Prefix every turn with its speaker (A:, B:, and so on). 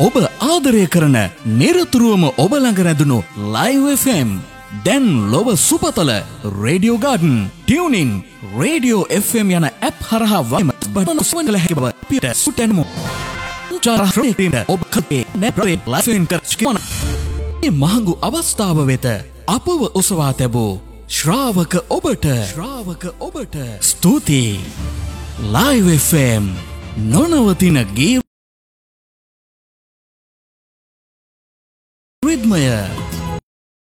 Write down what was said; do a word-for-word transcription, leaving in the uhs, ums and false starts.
A: ඔබ ආදරය කරන නිරතුරුවම ඔබ ළඟ රැඳුණු ලයිව් එෆ් එම් දැන් ලොව සුපතල radio garden tuning radio F M යන ඇප් හරහා වයිම බටන ස්වන් කළ හැකි බව පිට සුටැනමු චාරහරේටින් ඔබ කල්පේ නැබ්‍රේ ලයිෆෙන් කරස්කිවන මේ මහඟු අවස්ථාව වෙත අපව ඔසවා තැබූ ශ්‍රාවක ඔබට ශ්‍රාවක ඔබට ස්තුතියි ලයිව් එෆ් එම් නොනවතින ගී රිද්මය